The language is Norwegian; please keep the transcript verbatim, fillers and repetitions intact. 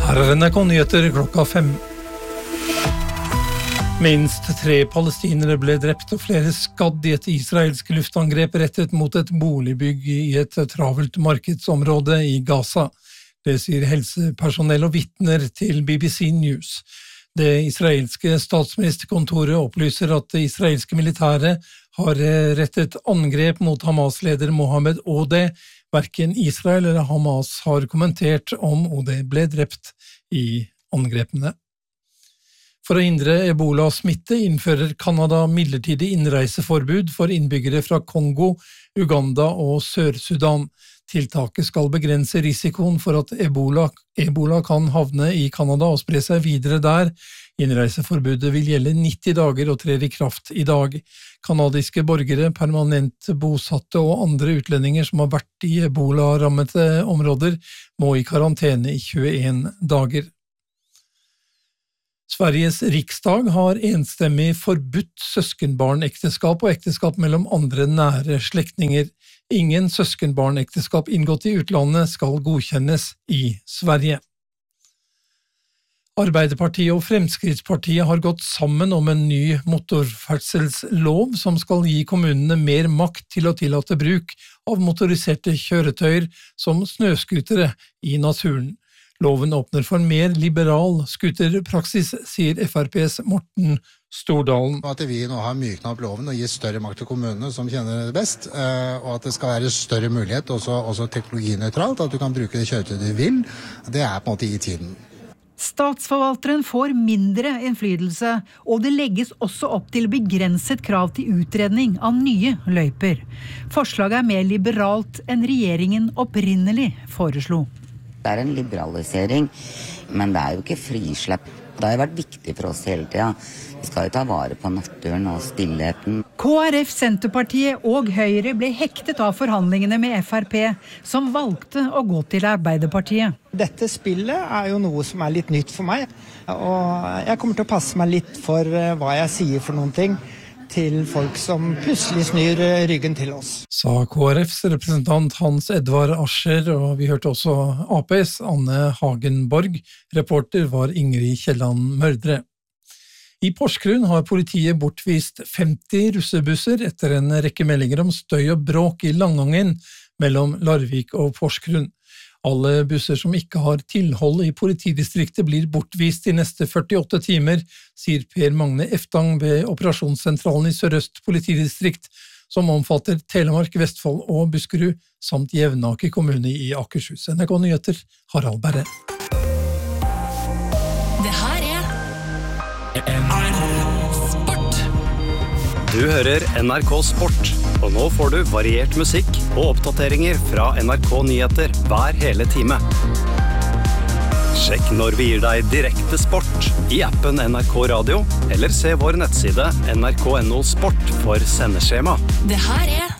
Her er N R K-nyheter klokka fem. Minst tre palestinere ble drept og flere skadd i et israelsk luftangrep rettet mot et boligbygg i et travelt markedsområde i Gaza. Det sier helsepersonell og vitner til B B C News. Det israelske statsministerkontoret opplyser at det israelske militæret har rettet angrep mot Hamas-leder Mohammed Odeh. Hverken Israel eller Hamas har kommentert om Odeh ble drept i angrepene. For å hindre ebola-smitte innfører Kanada midlertidig innreiseforbud for innbyggere fra Kongo, Uganda og Sør-Sudan. Tiltaket skal begrense risikoen for at ebola, ebola kan havne i Kanada og spre seg videre der. Innreiseforbudet vil gjelde nitti dager og trer i kraft i dag. Kanadiske borgere, permanent bosatte og andre utlendinger som har vært i ebola-rammede områder må i karantene i tjueen dager. Sveriges riksdag har enstemmig forbudt søskenbarnekteskap og ekteskap mellom andre nære slektninger. Ingen søskenbarnekteskap inngått i utlandet skal godkjennes i Sverige. Arbeiderpartiet og Fremskrittspartiet har gått sammen om en ny motorferdselslov som skal gi kommunene mer makt til å tillate bruk av motoriserte kjøretøyer som snøskutere i naturen. Loven åpner for mer liberal skuterpraksis, sier F R P's Morten Stordalen. At vi nå har myknet opp loven og gir større makt til kommunene som kjenner det best, og at det skal være større mulighet, også, også teknologinøytralt, at du kan bruke det kjøretøyet du vil, det er på en måte i tiden. Statsforvalteren får mindre innflytelse, og det legges også opp til begrenset krav til utredning av nye løyper. Forslaget er mer liberalt enn regjeringen opprinnelig foreslo. Det er en liberalisering, men det er jo ikke frislepp. Det har vært viktig for oss hele tiden. Vi skal jo ta vare på naturen og stillheten. K R F, Senterpartiet og Høyre ble hektet av forhandlingene med F R P, som valgte å gå til Arbeiderpartiet. Dette spillet er jo noe som er litt nytt for meg, og jeg kommer til å passe meg litt for hva jeg sier for noen ting til folk som plutselig snur ryggen til oss. Sa K R Fs representant Hans Edvard Ascher, og vi hørte også A P's Anne Hagenborg. Reporter var Ingrid Kjelland Mørdre. I Porsgrunn har politiet bortvist femti russebusser etter en rekke meldinger om støy og bråk i Langangen mellom Larvik og Porsgrunn. Alle busser som ikke har tilhold i politidistriktet blir bortvist i neste førtiåtte timer, sier Per Magne Eftang ved Operasjonssentralen i Sør-Øst politidistrikt, som omfatter Telemark, Vestfold og Buskerud, samt Jevnaker kommune i Akershus. N R K-nyheter, Harald Berre. Det her er N R K Sport. Du hører N R K Sport, og nå får du variert musikk og oppdateringer fra N R K Nyheter hver hele time. Sjekk når vi gir deg direkte sport i appen N R K Radio, eller se vår nettside N R K punktum N O Sport for sendeskjema. Det her er